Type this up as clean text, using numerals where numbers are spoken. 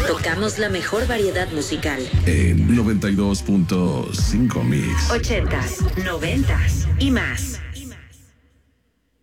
Tocamos la mejor variedad musical. En 92.5 Mix. 80s, 90s y más.